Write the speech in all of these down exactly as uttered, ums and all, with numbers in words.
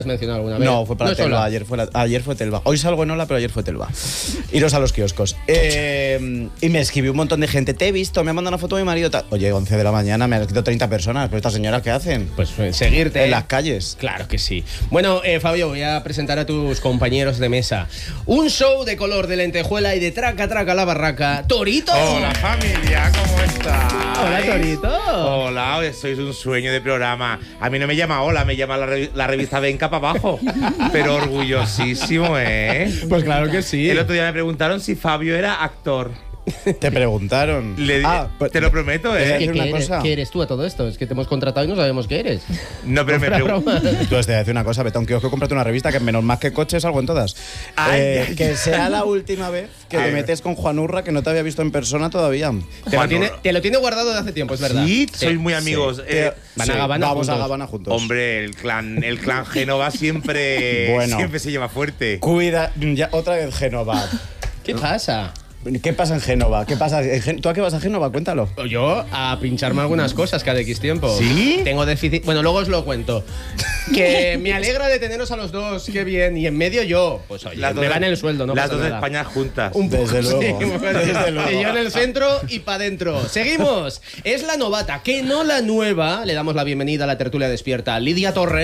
mencionado alguna vez. No, fue para no Telva, ayer fue, la, ayer fue Telva. Hoy salgo en Ola, pero ayer fue Telva. Iros a los kioscos. Eh, y me escribió un montón de gente. Te he visto, me ha mandado una foto de mi marido. Tal. Oye, once de la mañana, me han escrito treinta personas. ¿Pero estas señoras qué hacen? Pues eh, seguirte. En las calles. Claro que sí. Bueno, eh, Fabio, voy a presentar a tus compañeros de mesa. Un show de color de lentejuela y de traca, traca la barraca. ¡Torito! Hola, familia, ¿cómo estás? Hola, Torito. Hola, hoy sois un sueño de programa. A mí no me llama Hola, me llama la, rev la revista Venga para abajo. Pero orgullosísimo, ¿eh? Pues claro que sí. El otro día me preguntaron si Fabio era actor. Te preguntaron. Le ah, pues, te lo prometo, ¿eh? ¿Qué, una qué eres, cosa. ¿Qué eres tú a todo esto? Es que te hemos contratado y no sabemos qué eres. No, pero me pregunto. Entonces te voy a decir una cosa, vete a un kiosco, cómprate una revista que menos más que coches salgo en todas. Ay, eh, ay, que ay. sea la última vez que Ay. te metes con Juan Urra, que no te había visto en persona todavía. Te lo, Juan tiene, Urra. te lo tiene guardado de hace tiempo, es verdad. Sí, sois muy amigos. Sí. Eh, Van a Sí, Gabana vamos juntos. a Gabana juntos. hombre, el clan, el clan Génova siempre, Bueno. siempre se lleva fuerte. Cuida, ya, otra vez Génova. ¿Qué pasa? ¿Qué pasa en Génova? ¿Qué pasa? en Gen- ¿Tú a qué vas a Génova? Cuéntalo. Yo a pincharme algunas cosas cada X tiempo. ¿Sí? Tengo déficit. Bueno, luego os lo cuento. Que me alegra de teneros a los dos, qué bien. Y en medio yo, pues oye, Las me dos- van el sueldo, ¿no? Las pasa dos de nada. España juntas. Un poco, Desde luego. sí, bueno, Desde luego. y yo en el centro y para adentro. Seguimos. Es la novata, que no la nueva. Le damos la bienvenida a la tertulia despierta. Lidia Torrent.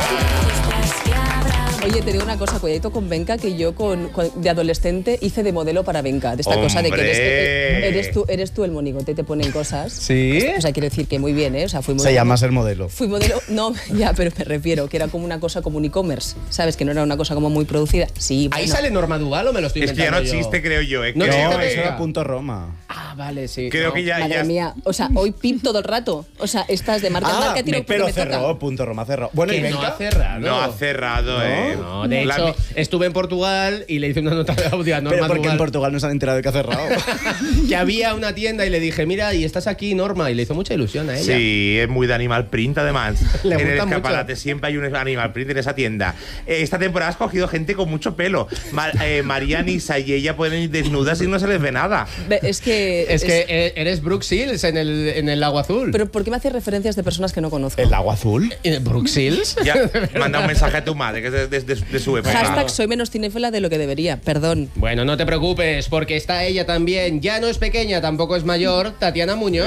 Oye, te digo una cosa, cuidadito con Venka, que yo con, con- de adolescente hice de modelo para Venka. De esta cosa de que eres, ¡Hombre! eres, tú, eres tú el monigote, te ponen cosas. ¿Sí? O sea, quiero decir que muy bien, ¿eh? O sea, fui muy Se llama ser modelo. Fui modelo, no, ya, pero me refiero que era como una cosa como un e-commerce, ¿sabes? Que no era una cosa como muy producida. Sí, ¿Ahí bueno. sale Norma Duval o me lo estoy Es que ya no inventando yo? existe, creo yo. ¿eh? No Creo, existe, No, ¿eh? eso era punto Roma. Ah, vale, sí. Creo no. que ya, Madre ya mía, o sea, hoy pip todo el rato. O sea, estás de marca en Ah, marca, tiro me- porque pero me toca. cerró, punto Roma cerró. Bueno, y Que no Venka. ha cerrado. no ha cerrado, ¿eh? No, de La hecho, mi- estuve en Portugal y le hice una nota de audio a Norma Pero porque Duval, en Portugal no se han enterado de que ha cerrado. que había una tienda y le dije, mira, y estás aquí, Norma, y le hizo mucha ilusión a ella. Sí, es muy de Animal Print, además. Le en el gusta mucho. escaparate siempre hay un Animal Print en esa tienda. Eh, Esta temporada has cogido gente con mucho pelo. Ma eh, María, Nisa y ella pueden ir desnudas y no se les ve nada. Ve, Es que... Es que eh, eres Brooke Shields en el, en el Lago Azul. Pero ¿por qué me haces referencias de personas que no conozco? ¿El agua azul? ¿Eh, ¿Brooke Shields? Ya, manda un mensaje a tu madre, que es de, de- de- de su época. Hashtag soy menos cinéfila de lo que debería, perdón. Bueno, no te preocupes, porque está ella también. Ya no es pequeña, tampoco es mayor, Tatiana Muñoz.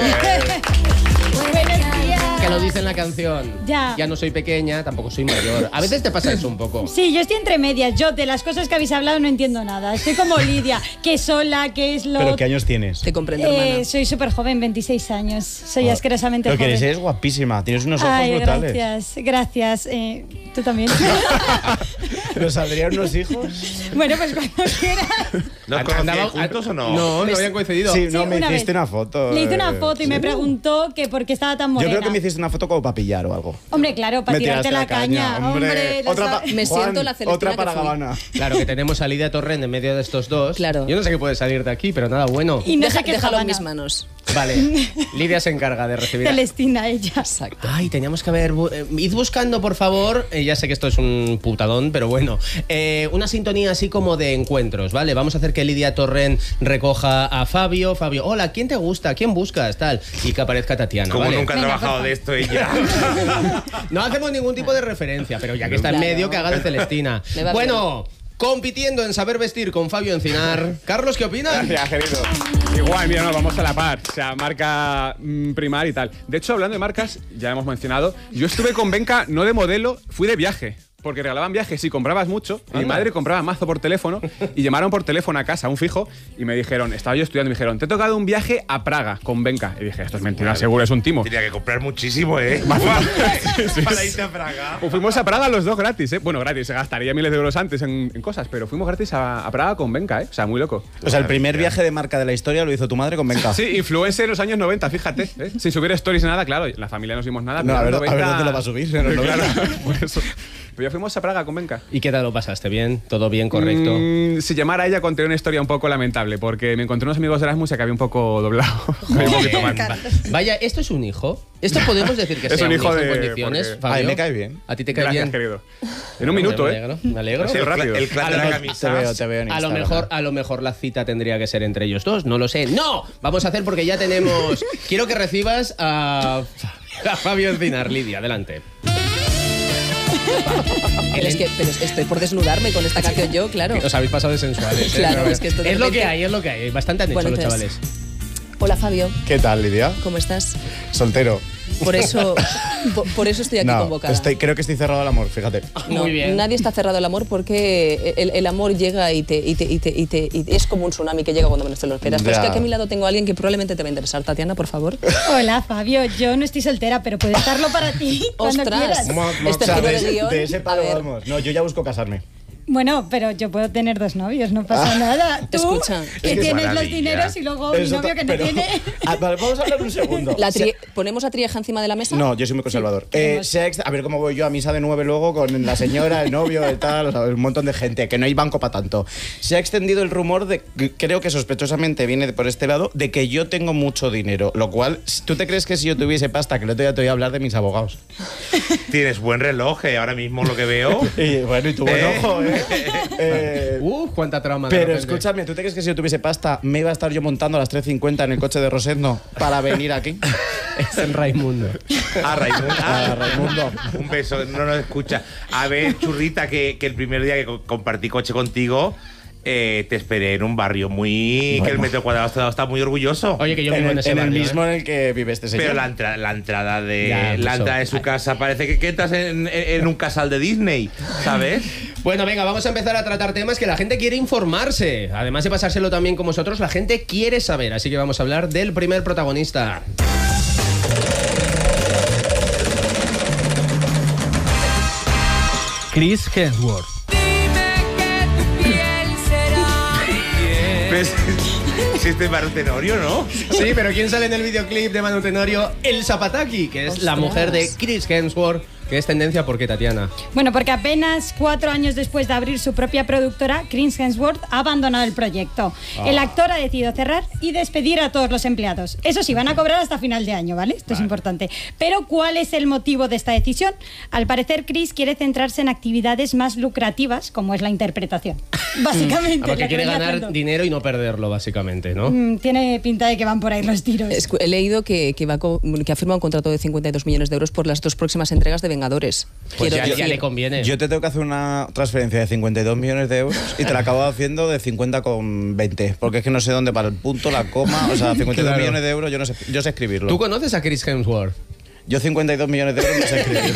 Buenos días. Que lo dice en la canción. Ya. Ya no soy pequeña, tampoco soy mayor. A veces te pasa eso un poco. Sí, yo estoy entre medias. Yo de las cosas que habéis hablado no entiendo nada. Estoy como Lidia. ¿Qué sola? ¿Qué es lo...? ¿Pero qué años tienes? Te comprendo, Eh, hermana. soy súper joven, veintiséis años. Soy asquerosamente Lo que joven. eres, eres guapísima. Tienes unos ojos Ay, brutales. gracias, gracias. Eh, ¿Tú también? ¿Nos saldrían unos hijos? Bueno, pues cuando quieras. ¿Nos And- conocíais andaba- juntos o no? No, no habían coincidido. Sí, no, Sí, me una hiciste vez. una foto. Le hice una eh, foto y me sí. preguntó que por qué estaba tan Yo morena. creo que me hiciste una foto como para pillar o algo. Hombre, claro, para Me tirarte tiraste la caña. Hombre, Otra la pa- sa- Me Juan, siento la Celestina Otra que para fui. Gabana. Claro que tenemos a Lidia Torrent en medio de estos dos. Claro. Yo no sé qué puede salir de aquí, pero nada bueno. Y no Deja- sé qué déjalo en Habana. mis manos. Vale, Lidia se encarga de recibir. a- Celestina, ella. Exacto. Ay, teníamos que haber... bu- eh, id buscando, por favor, eh, ya sé que esto es un putadón, pero bueno, eh, una sintonía así como de encuentros, ¿vale? Vamos a hacer que Lidia Torrent recoja a Fabio. Fabio, hola, ¿quién te gusta? ¿Quién buscas? Tal. Y que aparezca Tatiana, Como ¿vale? nunca ha Venga, trabajado por de esto ella. No hacemos ningún tipo de referencia, pero ya que está en Claro. medio, que haga de Celestina. Me va Bueno, compitiendo en saber vestir con Fabio Encinar. Carlos, ¿qué opinas? Gracias, querido. Igual, mira, no, vamos a la par. O sea, marca mm, Primar y tal. De hecho, hablando de marcas, ya hemos mencionado, yo estuve con Venka no de modelo, fui de viaje. Porque regalaban viajes y comprabas mucho. Mi Anda. madre compraba mazo por teléfono y llamaron por teléfono a casa, un fijo, y me dijeron, estaba yo estudiando, y me dijeron, te he tocado un viaje a Praga con Venka. Y dije, esto es mentira, seguro es un timo. Tenía que comprar muchísimo, ¿eh? Para irte a Praga. Pues fuimos a Praga los dos gratis, ¿eh? Bueno, gratis, se gastaría miles de euros antes en, en cosas, pero fuimos gratis a, a Praga con Venka, ¿eh? O sea, muy loco. O sea, el primer viaje de marca de la historia lo hizo tu madre con Venka. Sí, influencer en los años noventa, fíjate. ¿eh? Sin subir stories ni nada, claro, la familia no subimos nada. No, pero a ver, en los a ver noventa dónde lo va a subir. en los Claro, noventa. por eso. Pero ya fuimos a Praga con Venka. ¿Y qué tal lo pasaste? ¿Bien? ¿Todo bien? ¿Correcto? Mm, si llamara a ella conté una historia un poco lamentable, porque me encontré unos amigos de Erasmus y acabé un poco doblado. Joder, un poquito mal. va- Vaya, ¿esto es un hijo? ¿Esto podemos decir que Es sea un hijo en de- condiciones, porque- Fabio? Ay, me cae bien. ¿A ti te cae Gracias, bien? querido. En un minuto, me ¿eh? alegro, me alegro. Sí, el, rápido. cla- el clan A de lo la mejor- camisa. Te veo, te veo en A lo, Instagram. mejor, a lo mejor la cita tendría que ser entre ellos dos, no lo sé. ¡No! Vamos a hacer porque ya tenemos... Quiero que recibas a, a Fabio Encinar. Lidia, adelante. Pero es que pero es que estoy por desnudarme con esta canción yo, claro. Os habéis pasado de sensuales. ¿eh? Claro, Pero es que esto de es lo repente- que hay, es lo que hay. Bastante han hecho Bueno, los entonces- chavales. Hola, Fabio. ¿Qué tal, Lidia? ¿Cómo estás? Soltero. Por eso, por, por eso estoy aquí No, convocada. estoy- creo que estoy cerrado al amor, fíjate. No, Muy bien. Nadie está cerrado al amor porque el, el amor llega y, te, y, te, y, te, y, te, y es como un tsunami que llega cuando menos te lo esperas. Pero es Ya. que aquí a mi lado tengo a alguien que probablemente te va a interesar. Tatiana, por favor. Hola, Fabio. Yo no estoy soltera, pero puede estarlo para ti cuando Ostras. quieras. Este O sea, giro de de, guión, de ese a palo ver. vamos. No, yo ya busco casarme. Bueno, pero yo puedo tener dos novios, no pasa nada. Tú, Escucha. que Es que tienes los maravilla. dineros y luego mi Eso novio ta- que no pero- tiene. Ah, vale, vamos a hablar un segundo. La Se- tri- ¿Ponemos a Trieja encima de la mesa? No, yo soy muy conservador. Eh, queremos- se ha ex- a ver cómo voy yo a misa de nueve luego con la señora, el novio, el tal, o sea, un montón de gente, que no hay banco para tanto. Se ha extendido el rumor de, que creo que sospechosamente viene de por este lado, de que yo tengo mucho dinero. Lo cual, ¿tú te crees que si yo tuviese pasta, que el otro día te voy a hablar de mis abogados? Tienes buen reloj, eh, ahora mismo lo que veo. Y bueno, y tu buen Eh. ojo, ¿eh? Eh, Uh, cuánta trama. de Pero repente. escúchame, ¿tú te crees que si yo tuviese pasta me iba a estar yo montando a las tres cincuenta en el coche de Rosendo para venir aquí? Es en Raimundo. A Raimundo. A Raimundo. Un beso, no nos escucha. A ver, churrita, que, que el primer día que co- compartí coche contigo, eh, te esperé en un barrio muy. que el metro cuadrado está, está muy orgulloso. Oye, que yo en vivo en, el, ese en el barrio, mismo ¿eh? en el que vive este señor. Pero la, entra- la entrada de Ya, la eso. entrada de su casa parece que, que entras en, en- en un casal de Disney, ¿sabes? Bueno, venga, vamos a empezar a tratar temas que la gente quiere informarse. Además de pasárselo también con vosotros, la gente quiere saber. Así que vamos a hablar del primer protagonista. Chris Hemsworth. ¿Ves? Si este es Manu Tenorio, ¿no? Sí, pero ¿quién sale en el videoclip de Manu Tenorio? El Zapataki, que es la Ostras. mujer de Chris Hemsworth, que es tendencia. ¿Por qué, Tatiana? Bueno, porque apenas cuatro años después de abrir su propia productora, Chris Hemsworth ha abandonado el proyecto. El actor ha decidido cerrar y despedir a todos los empleados. Eso sí, van a cobrar hasta final de año, ¿vale? Esto es importante. Pero, ¿cuál es el motivo de esta decisión? Al parecer, Chris quiere centrarse en actividades más lucrativas, como es la interpretación. Básicamente. Porque la que quiere venía ganar haciendo. dinero y no perderlo, básicamente, ¿no? Mm, tiene pinta de que van por ahí los tiros. Escu- He leído que, que, va co- que ha firmado un contrato de cincuenta y dos millones de euros por las dos próximas entregas de Vengadores. Pues Quiero ya, ya decir, le conviene. Yo te tengo que hacer una transferencia de cincuenta y dos millones de euros y te la acabo haciendo de cincuenta con veinte. Porque es que no sé dónde para el punto, la coma. O sea, cincuenta y dos Claro. millones de euros yo no sé, yo sé escribirlo. ¿Tú conoces a Chris Hemsworth? Yo cincuenta y dos millones de euros no sé escribirlo.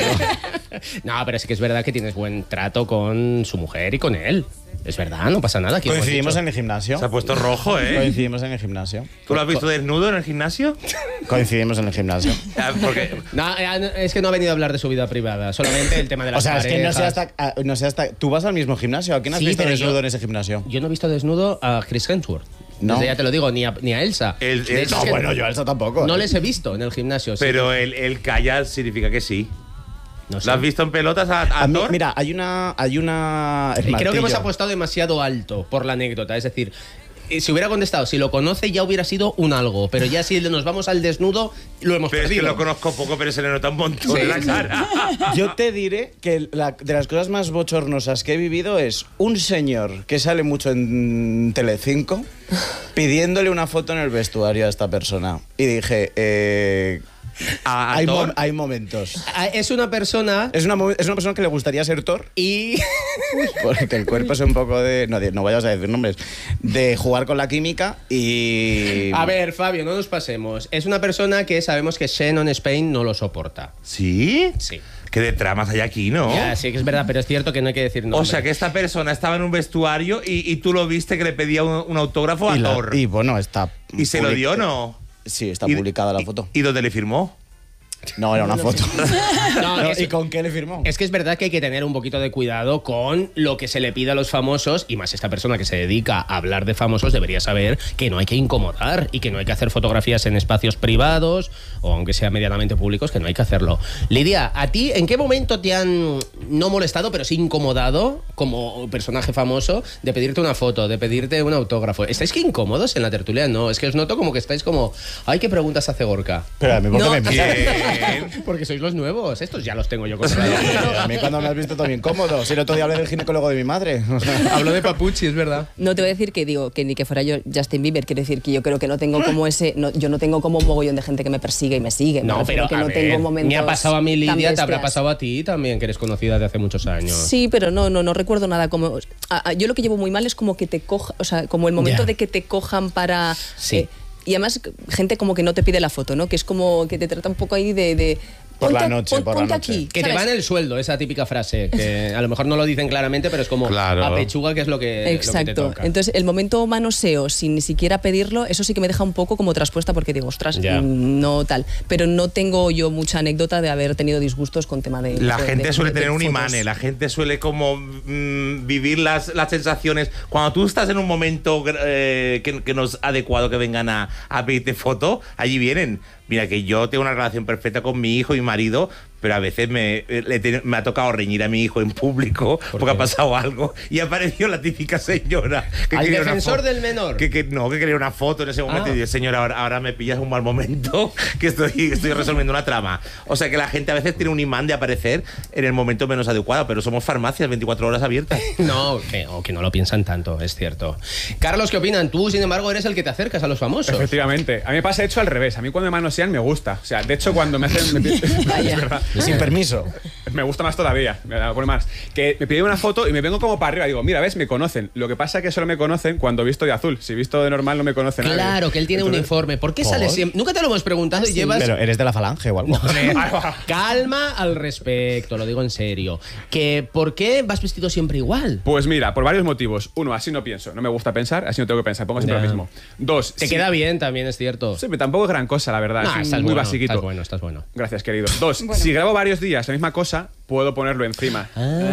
No, pero sí que es verdad que tienes buen trato con su mujer y con él. Es verdad, no pasa nada. aquí hemos Coincidimos dicho. en el gimnasio. Se ha puesto rojo, ¿eh? Coincidimos en el gimnasio. ¿Tú lo has visto desnudo en el gimnasio? Coincidimos en el gimnasio. Ah, Porque No, eh, es que no ha venido a hablar de su vida privada, solamente el tema de las O sea, es que no sé parejas. hasta, ah, no sé hasta. ¿Tú vas al mismo gimnasio? ¿A quién has Sí, visto pero desnudo yo- en ese gimnasio? Yo no he visto desnudo a Chris Hemsworth. No. Desde ya te lo digo, ni a, ni a Elsa. El- De el- hecho, no, es que Bueno, yo a eso tampoco. no ¿eh? les he visto en el gimnasio. sí. Pero el, el callar significa que sí. No sé. ¿Lo has visto en pelotas a, a A mí, Thor? mira, hay una. Hay una. Eh, Creo que martillo. hemos apostado demasiado alto por la anécdota. Es decir, eh, si hubiera contestado, si lo conoce, ya hubiera sido un algo. Pero ya si nos vamos al desnudo, lo hemos Pero es que perdido. lo conozco poco, pero se le nota un montón Sí. en la cara. Yo te diré que la- de las cosas más bochornosas que he vivido es un señor que sale mucho en Telecinco pidiéndole una foto en el vestuario a esta persona. Y dije, eh, ¿A, a hay, Thor? mo- hay momentos. Ah, Es una persona Es una, mo- es una persona que le gustaría ser Thor, y... porque el cuerpo es un poco de. No, de- no vayas a decir nombres. De jugar con la química y. A ver, Fabio, no nos pasemos. Es una persona que sabemos que Shannon Spain no lo soporta. ¿Sí? Sí. Que de tramas hay aquí, ¿no? Ya, sí que es verdad, pero es cierto que no hay que decir O nombres. sea, que esta persona estaba en un vestuario y, y tú lo viste que le pedía un, un autógrafo a y, la- Thor. y bueno, está. ¿Y se lo public- dio o no? Sí, está ¿Y- publicada la y- foto. ¿Y dónde le firmó? No, era una foto. No, No, es- ¿Y con qué le firmó? Es que es verdad que hay que tener un poquito de cuidado con lo que se le pide a los famosos, y más esta persona que se dedica a hablar de famosos debería saber que no hay que incomodar y que no hay que hacer fotografías en espacios privados o aunque sea medianamente públicos, que no hay que hacerlo. Lidia, ¿a ti en qué momento te han no molestado, pero sí incomodado como personaje famoso de pedirte una foto, de pedirte un autógrafo? ¿Estáis que incómodos en la tertulia? No, es que os noto como que estáis como, ay, qué preguntas hace Gorka. Pero a mí, ¿por qué No, me miras? Eh, bien. Porque sois los nuevos. Estos ya los tengo yo controlados. A mí cuando me has visto todo bien cómodo. Si el otro día hablé del ginecólogo de mi madre. O sea, Hablo de Papuchi, es verdad. No te voy a decir que digo que ni que fuera yo Justin Bieber, quiero decir que yo creo que no tengo como ese, no, yo no tengo como un mogollón de gente que me persigue y me sigue. Me No, refiero pero que a no ver, tengo momentos me ha pasado a mí, tan Lidia, te habrá bestias. pasado a ti también, que eres conocida de hace muchos años. Sí, pero no, no, no recuerdo nada como. a- a- yo lo que llevo muy mal es como que te coja, o sea, como el momento Ya. de que te cojan para. Sí. eh, y además, gente como que no te pide la foto, ¿no? Que es como que te trata un poco ahí de. de Por la ponte- noche, pon- por la ponte noche. aquí. Que te ¿sabes? van el sueldo, esa típica frase, que a lo mejor no lo dicen claramente, pero es como Claro. a pechuga, que es lo que, lo que te Exacto. toca. Entonces, el momento manoseo, sin ni siquiera pedirlo, eso sí que me deja un poco como traspuesta porque digo, ostras, Ya. mm, no tal. Pero no tengo yo mucha anécdota de haber tenido disgustos con tema de. La de- gente de- suele de tener un fotos. imán, ¿eh? La gente suele como mm, vivir las, las sensaciones. Cuando tú estás en un momento eh, que, que no es adecuado que vengan a, a pedirte foto, allí vienen. Mira, que yo tengo una relación perfecta con mi hijo y marido, pero a veces me, le te- me ha tocado reñir a mi hijo en público porque qué? ha pasado algo y apareció la típica señora que Al quería una defensor fo- del menor. Que, que no, que quería una foto en ese momento Ah. y dice, señora, ahora, ahora me pillas un mal momento que estoy, estoy resolviendo una trama. O sea que la gente a veces tiene un imán de aparecer en el momento menos adecuado, pero somos farmacias veinticuatro horas abiertas. No, que, o que no lo piensan tanto, es cierto. Carlos, ¿qué opinan? Tú, sin embargo, eres el que te acercas a los famosos. Efectivamente. A mí me pasa hecho al revés. A mí cuando me manosean me gusta. O sea, de hecho cuando me hacen... me piden- es verdad. sin permiso. Me gusta más todavía, me la pone más. Que me piden una foto y me vengo como para arriba. Digo, mira, ves, me conocen. Lo que pasa es que solo me conocen cuando visto de azul. Si visto de normal no me conocen nadie. Claro, que él tiene Entonces- uniforme. ¿Por qué ¿Por? sale siempre? Nunca te lo hemos preguntado y llevas... Pero eres de la falange o algo. Hombre, calma al respecto, lo digo en serio. Que, ¿por qué vas vestido siempre igual? Pues mira, por varios motivos. Uno, así no pienso. No me gusta pensar, así no tengo que pensar. Pongo siempre Ya. lo mismo. Dos, Te si- queda bien también, es cierto. Sí, pero tampoco es gran cosa, la verdad. Nah, es estás muy bueno, basiquito. Estás bueno, estás bueno. Gracias, querido. Dos, si grabo varios días la misma cosa, puedo ponerlo encima.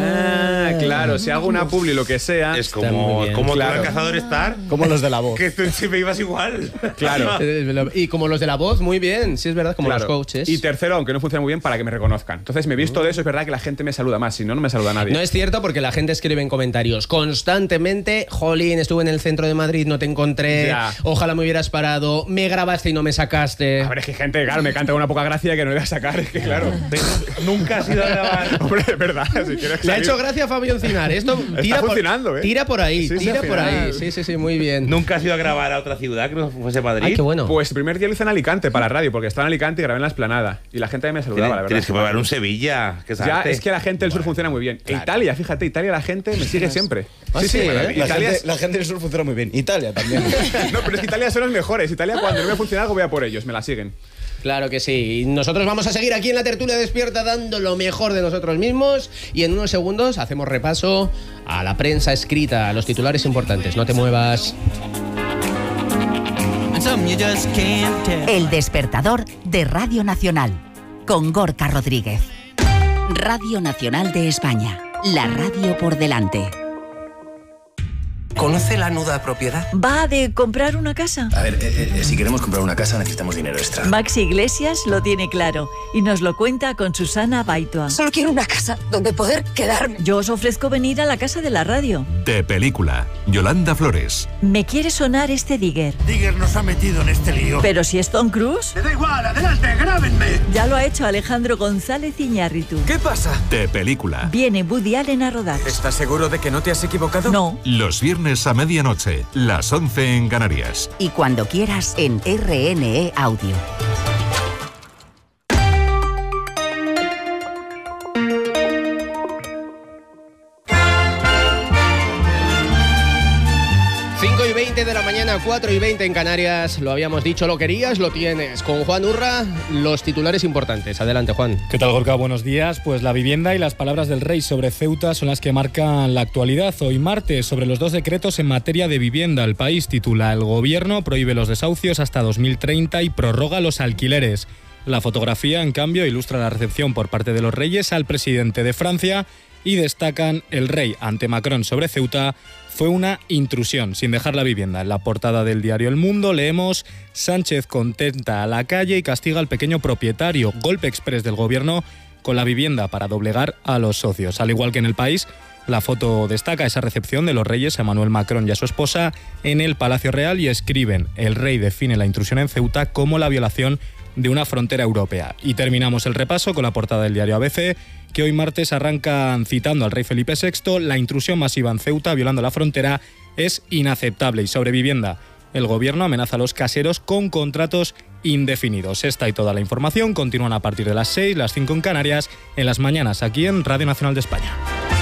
Ah, claro. Si hago una publi, lo que sea. Es Está muy como, bien. como Claro. tú en Cazador Star, Como los de la voz. que tú siempre ibas igual. Claro. Eh, Y como los de la voz, muy bien, sí es verdad, como Claro. los coaches. Y tercero, aunque no funciona muy bien, para que me reconozcan. Entonces me he visto de eso, es verdad que la gente me saluda más, si no, no me saluda nadie. No es cierto porque la gente escribe en comentarios constantemente, jolín, estuve en el centro de Madrid, no te encontré, Ya. ojalá me hubieras parado, me grabaste y no me sacaste. A ver, es que hay gente, claro, me canta con una poca gracia que no le voy a sacar, es que claro. Nunca has ido a grabar. Hombre, es verdad, si quieres Le ha salir- hecho gracia a Fabio Encinar. Esto tira por, funcionando, ¿eh? tira por ahí, Sí, sí, tira al por final. ahí. Sí, sí, sí, muy bien. Nunca has ido a grabar a otra ciudad que no fuese Madrid. Ay, qué bueno. Pues el primer día lo hice en Alicante para la radio, porque estaba en Alicante y grabé en la Esplanada. Y la gente me saludaba, la Tienes, verdad. tienes que probar un Sevilla. Que es Ya, arte. es que la gente del sur funciona muy bien. E Claro. Italia, fíjate, Italia la gente me sigue siempre. Ah, sí, ¿eh? La Italia gente, es- la gente del sur funciona muy bien. Italia también. No, pero es que Italia son los mejores. Italia cuando no me funciona algo voy a por ellos, me la siguen. Claro que sí. Y nosotros vamos a seguir aquí en la tertulia despierta dando lo mejor de nosotros mismos y en unos segundos hacemos repaso a la prensa escrita, a los titulares importantes. No te muevas. El despertador de Radio Nacional, con Gorka Rodríguez. Radio Nacional de España, la radio por delante. ¿Conoce la nuda propiedad? ¿Va de comprar una casa? A ver, eh, eh, si queremos comprar una casa necesitamos dinero extra. Maxi Iglesias lo tiene claro y nos lo cuenta con Susana Baitua. Solo quiero una casa donde poder quedarme. Yo os ofrezco venir a la casa de la radio. De película, Yolanda Flores. Me quiere sonar este Digger. Digger nos ha metido en este lío. Pero si es Tom Cruise. Me da igual, adelante, grábenme. Ya lo ha hecho Alejandro González Iñárritu. ¿Qué pasa? De película. Viene Woody Allen a rodar. ¿Estás seguro de que no te has equivocado? No. Los viernes a medianoche, las once en Canarias. Y cuando quieras en R N E Audio. cinco y veinte de la mañana, cuatro y veinte en Canarias. Lo habíamos dicho, lo querías, lo tienes. Con Juan Urra, los titulares importantes. Adelante, Juan. ¿Qué tal, Gorka? Buenos días. Pues la vivienda y las palabras del rey sobre Ceuta son las que marcan la actualidad. Hoy martes, sobre los dos decretos en materia de vivienda. El País titula: el gobierno prohíbe los desahucios hasta dos mil treinta y prorroga los alquileres. La fotografía, en cambio, ilustra la recepción por parte de los reyes al presidente de Francia y destacan: el rey ante Macron sobre Ceuta fue una intrusión, sin dejar la vivienda. En la portada del diario El Mundo leemos: Sánchez contenta a la calle y castiga al pequeño propietario. Golpe exprés del gobierno con la vivienda para doblegar a los socios. Al igual que en El País, la foto destaca esa recepción de los reyes a Emmanuel Macron y a su esposa en el Palacio Real y escriben: el rey define la intrusión en Ceuta como la violación de una frontera europea. Y terminamos el repaso con la portada del diario A B C, que hoy martes arrancan citando al rey Felipe sexto: la intrusión masiva en Ceuta violando la frontera es inaceptable. Y sobre vivienda, el gobierno amenaza a los caseros con contratos indefinidos. Esta y toda la información continúan a partir de las seis, las cinco en Canarias, en las mañanas, aquí en Radio Nacional de España.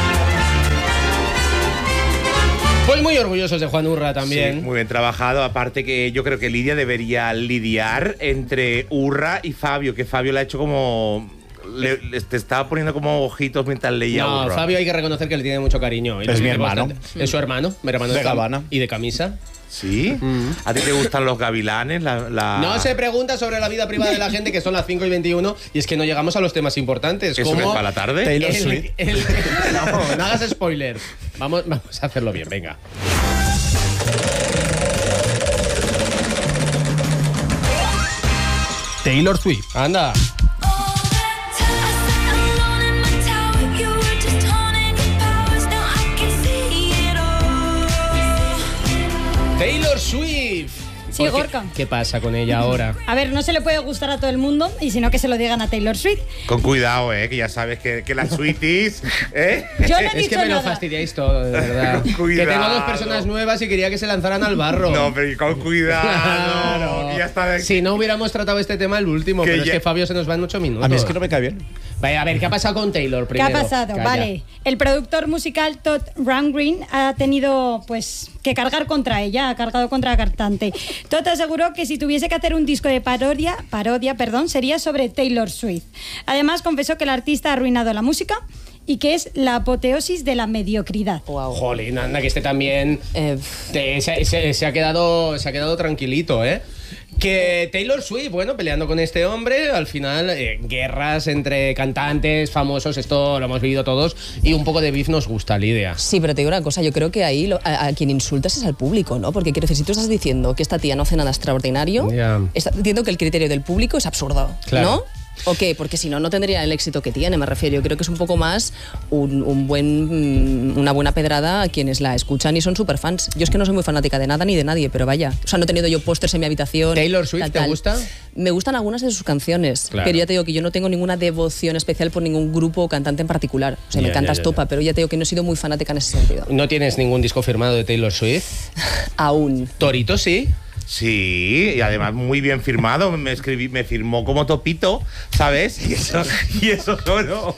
Pues muy orgullosos de Juan Urra también. Sí, muy bien trabajado. Aparte que yo creo que Lidia debería lidiar entre Urra y Fabio, que Fabio le ha hecho como... Le, le- te estaba poniendo como ojitos mientras leía No, Urra. Fabio hay que reconocer que le tiene mucho cariño. Y lo Es mi dice hermano. bastante. Es su hermano, mi hermano De cam- Gabana. Y de camisa. ¿Sí? ¿A ti te gustan los gavilanes? La, la- No se pregunta sobre la vida privada de la gente, que son las cinco y veintiuno, y es que no llegamos a los temas importantes. ¿Eso como que es para la tarde? Taylor el- Swift. el- no, no hagas spoiler. Vamos, vamos a hacerlo bien, venga. Taylor Swift. Anda. Taylor Swift. Sí, ¿Por qué? Gorka. ¿Qué pasa con ella ahora? A ver, no se le puede gustar a todo el mundo, y sino que se lo digan a Taylor Swift. Con cuidado, eh, que ya sabes que, que las sweeties, ¿eh? Yo no he Es dicho que me lo nada. fastidiáis todo, de verdad. Cuidado. Que tengo dos personas nuevas y quería que se lanzaran al barro. No, pero con cuidado. Claro. Que ya está de- Si no hubiéramos tratado este tema el último, Que pero ya- es que Fabio se nos va en ocho minutos. A mí es que no me cae bien. Vaya, a ver, ¿qué ha pasado con Taylor ¿Qué ha primero? pasado? Calla. Vale. El productor musical Todd Rundgren ha tenido pues que cargar contra ella, ha cargado contra la cantante. Todd aseguró que si tuviese que hacer un disco de parodia, parodia, perdón, sería sobre Taylor Swift. Además, confesó que el artista ha arruinado la música y que es la apoteosis de la mediocridad. Wow. Jolín, anda, que este también Eh, te- se, se- se ha quedado, se ha quedado tranquilito, ¿eh? Que Taylor Swift, bueno, peleando con este hombre, al final, eh, guerras entre cantantes famosos, esto lo hemos vivido todos, y un poco de beef nos gusta, Lidia. Sí, pero te digo una cosa, yo creo que ahí lo- a, a quien insultas es al público, ¿no? Porque quiero decir, si tú estás diciendo que esta tía no hace nada extraordinario, Ya. estás diciendo que el criterio del público es absurdo, Claro. ¿no? ¿O qué? Porque si no, no tendría el éxito que tiene, me refiero. Yo creo que es un poco más un, un buen, mm, una buena pedrada a quienes la escuchan y son súper fans. Yo es que no soy muy fanática de nada ni de nadie, pero vaya. O sea, no he tenido yo pósters en mi habitación. ¿Taylor Swift tal, te tal. gusta? Me gustan algunas de sus canciones, Claro. pero ya te digo que yo no tengo ninguna devoción especial por ningún grupo o cantante en particular. O sea, Ya, me encanta ya, ya, Estopa, ya. pero ya te digo que no he sido muy fanática en ese sentido. ¿No tienes ningún disco firmado de Taylor Swift? Aún. Torito, sí. Sí, y además muy bien firmado. Me escribí, me firmó como Topito, ¿sabes? Y eso, y eso solo.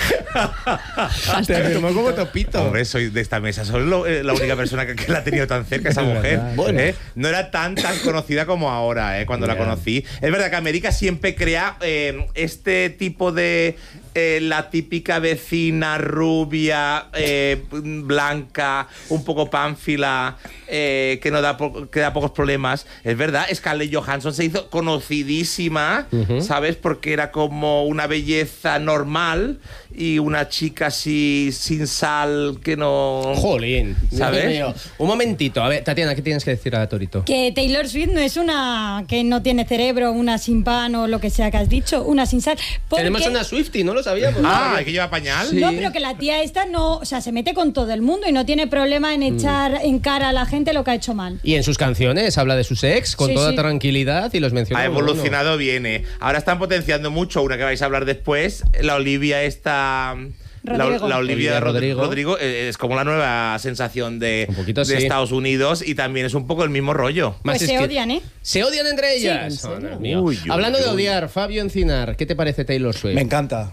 Te firmó como Topito. Hombre, soy de esta mesa. Soy lo- eh, la única persona que, que la ha tenido tan cerca, esa Es mujer. verdad. Bueno. ¿eh? No era tan tan conocida como ahora, ¿eh? Cuando la Ya. conocí. Es verdad que América siempre crea eh, este tipo de. eh, la típica vecina rubia, eh, blanca, un poco pánfila, eh, que no da, po- que da pocos problemas. Es verdad, Scarlett Johansson se hizo conocidísima, Ujú. ¿sabes? Porque era como una belleza normal y una chica así sin sal que no... Jolín. ¿Sabes? Dios mío. Un momentito. A ver, Tatiana, ¿qué tienes que decir a Torito? Que Taylor Swift no es una que no tiene cerebro, una sin pan o lo que sea que has dicho, una sin sal. porque- Tenemos una Swiftie, no lo sabíamos. Ah, que lleva pañal. Sí. No, pero que la tía esta no, o sea, se mete con todo el mundo y no tiene problema en echar en cara a la gente lo que ha hecho mal. Y en sus canciones habla de sus ex con Sí, toda sí. tranquilidad y los menciona. Ha uno a uno. evolucionado bien, ¿eh? Ahora están potenciando mucho una que vais a hablar después, la Olivia esta... La, Rodrigo. la Olivia, Olivia Rodrigo, Rodrigo. Rodrigo eh, es como la nueva sensación de, Un poquito de sí. Estados Unidos y también es un poco el mismo rollo. Más Pues es se que- odian, ¿eh? Se odian entre Sí, ellas. ¿en serio? Oh, Dios mío. Uy, uy, Hablando de uy. odiar, Fabio Encinar, ¿qué te parece Taylor Swift? Me encanta.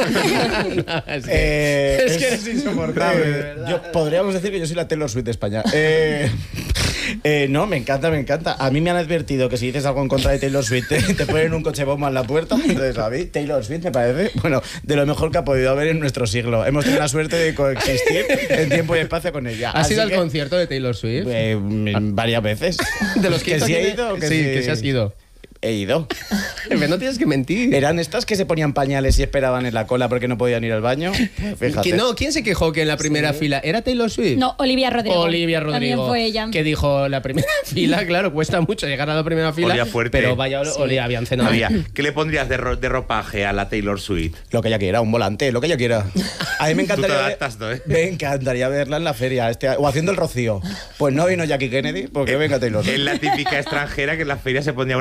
es, que, Eh, es que eres insoportable, de eh, verdad. yo, podríamos decir que yo soy la Taylor Swift de España. Eh, eh, no, me encanta, me encanta. A mí me han advertido que si dices algo en contra de Taylor Swift te, te ponen un coche bomba en la puerta. Entonces, a mí Taylor Swift me parece, bueno, de lo mejor que ha podido haber en nuestro siglo. Hemos tenido la suerte de coexistir en tiempo y espacio con ella. ¿Has Así ido al que, concierto de Taylor Swift? eh, mm, varias veces. De los que, hizo sí aquí he de- ido. Que sí, que se has ido. He ido. Pero no tienes que mentir. ¿Eran estas que se ponían pañales y esperaban en la cola porque no podían ir al baño? Fíjate. Que no, ¿quién se quejó que en la primera fila era Taylor Swift? No, Olivia Rodrigo. Olivia También Rodrigo. fue ella. Que dijo la primera fila, claro, cuesta mucho llegar a la primera fila. Olía fuerte. Pero vaya, olía, habían cenado. Había. ¿Qué le pondrías de, ro- de ropaje a la Taylor Swift? Lo que ella quiera, un volante, lo que ella quiera. A mí me encantaría, Tú te ver- adaptas, ¿no, eh? me encantaría verla en la feria este, o haciendo el rocío. Pues no vino Jackie Kennedy, porque venga Taylor Swift. Es la típica extranjera que en la feria se pondría una buena flor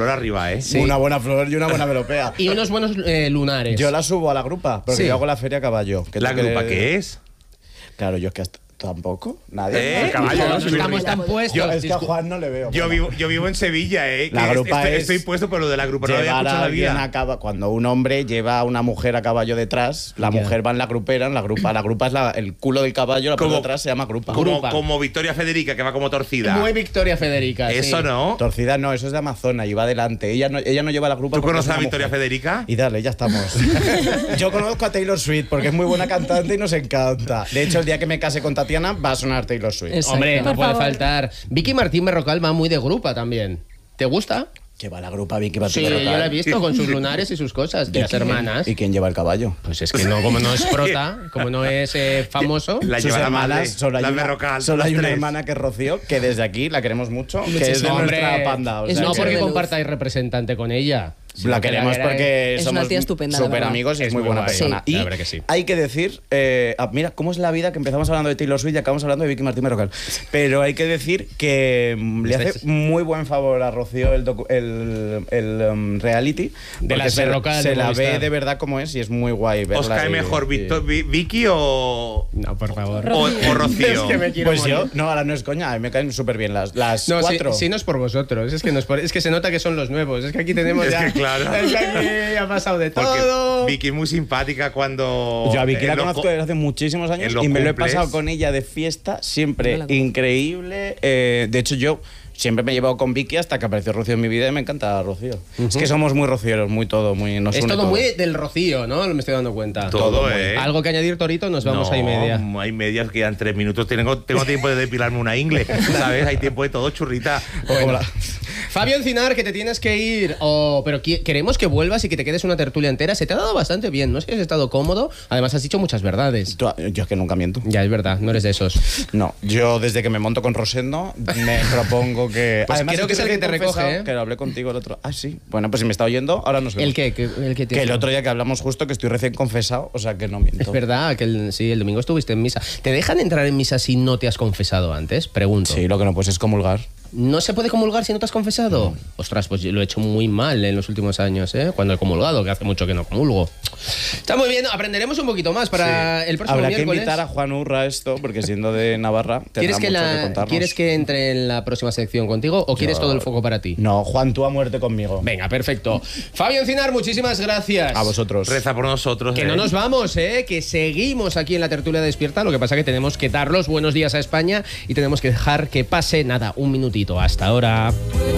flor arriba, ¿eh? Sí. Una buena flor y una buena melopea. Y unos buenos eh, lunares. Yo la subo a la grupa, porque Sí. yo hago la feria a caballo. que ¿La tú que- grupa qué es? Claro, yo es que hasta... ¿Tampoco? ¿Nadie? ¿Eh? El caballo, No, ¿no? no Subir- estamos tan puestos. Yo, es que a discu- Juan no le veo. Yo Bueno. vivo, yo vivo en Sevilla, ¿eh? La Que grupa estoy, es estoy puesto por lo de la grupa. No lo había Llevar escuchado a en la alguien vida. a caba- cuando un hombre lleva a una mujer a caballo detrás, la Ya. mujer va en la grupera, en la grupa, la grupa es la- el culo del caballo, la parte de Como- atrás se llama grupa. Como, Grupa. como Victoria Federica, que va como torcida. Muy Victoria Federica. Eso sí. no. Torcida no, eso es de Amazonas y va adelante. Ella no, ella no lleva la grupa. ¿Tú porque conoces es a una Victoria mujer. Federica? Y dale, ya estamos. Yo conozco a Taylor Swift porque es muy buena cantante y nos encanta. De hecho, el día que me case con Tatiana va a sonar Taylor Swift. Exacto. Hombre, no Por puede favor. faltar. Vicky Martín Berrocal va muy de grupa también. ¿Te gusta? Que va la grupa Vicky Sí, Martín yo Berrocal. la he visto con sus lunares y sus cosas. De las quién? hermanas. ¿Y quién lleva el caballo? Pues es que no, como no es prota, como no es eh, famoso. La Sus lleva la hermanas, madre, solo hay, la una, Berrocal, solo las hay una tres. hermana que es Rocío, que desde aquí la queremos mucho, que es de Muchísimo. nuestra Hombre, panda. O es sea no un que porque ser de luz. compartáis representante con ella. sino la que queremos queráis- porque Es somos una tía estupenda, la súper verdad. amigos y es, Es muy muy buena guay. persona. Sí, y la verdad que sí. hay que decir, eh, ah, mira, cómo es la vida que empezamos hablando de Taylor Swift y acabamos hablando de Vicky Martín Berrocal. Pero hay que decir que mm, le hace Estáis- muy buen favor a Rocío el, docu- el, el, um, reality. De porque las se, Berrocal se de la ve Movistar. de verdad como es y es muy guay verla. ¿Os cae y- mejor y- Victor- Vi- Vicky o, No, por favor. o, o Rocío? Es que me quiero Pues yo, morir. no, ahora no es coña, a mí me caen súper bien las, las No, si, cuatro. si no es por vosotros, es que, no es, por- es que se nota que son los nuevos. Es que aquí tenemos Es ya. que claro. Es que aquí ha pasado de Porque todo. Vicky es muy simpática cuando... Yo a Vicky en la los conozco co- desde hace muchísimos años en los y me lo he cumples. pasado con ella de fiesta, siempre No la conozco. increíble. Eh, de hecho, yo siempre me he llevado con Vicky hasta que apareció Rocío en mi vida y me encanta Rocío. Es que somos muy rocieros, muy todo, muy nos Es une todo muy del Rocío, ¿no? Me estoy dando cuenta. Todo, todo, ¿eh? Algo que añadir, Torito, nos vamos no, a y media. Hay medias que quedan tres minutos. Tengo, tengo tiempo de depilarme una ingle, ¿sabes? Hay tiempo de todo, churrita. Bueno. Fabio Encinar, que te tienes que ir, oh, pero qui- queremos que vuelvas y que te quedes una tertulia entera. Se te ha dado bastante bien, no sé si has estado cómodo. Además, has dicho muchas verdades. Tú- Yo es que nunca miento. Ya, es verdad, no eres de esos. No, yo desde que me monto con Rosendo me propongo que... Pues Además, creo que es el que te confesado recoge, ¿eh? Que lo hablé contigo el otro... Ah, sí. Bueno, pues si me está oyendo, ahora nos vemos. ¿El qué? ¿Qué- el qué Que el tienes? otro día que hablamos justo que estoy recién confesado, o sea que no miento. Es verdad que el, sí, el domingo estuviste en misa. ¿Te dejan entrar en misa si no te has confesado antes? Pregunto. Sí, lo que no puedes es comulgar. ¿No se puede comulgar si no te has confesado? Ostras, pues yo lo he hecho muy mal en los últimos años, ¿eh? Cuando he comulgado, que hace mucho que no comulgo. Está muy bien, aprenderemos un poquito más para el próximo Habrá que miércoles. invitar a Juan Urra a esto, porque siendo de Navarra, tendrá ¿Quieres que, mucho la- que contarnos. ¿Quieres que entre en la próxima sección contigo o quieres Yo- todo el foco para ti? No, Juan, tú a muerte conmigo. Venga, perfecto. Fabio Encinar, muchísimas gracias. A vosotros. Reza por nosotros. Que ¿eh? no nos vamos, ¿eh? Que seguimos aquí en la tertulia despierta. Lo que pasa que tenemos que dar los buenos días a España y tenemos que dejar que pase, nada, un minutito. Hasta ahora.